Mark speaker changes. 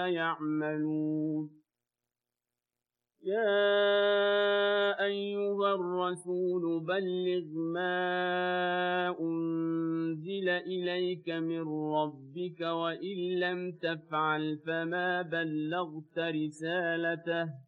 Speaker 1: بما يعملون يا أيها الرسول بلغ ما أنزل إليك من ربك وإن لم تفعل فما بلغت رسالته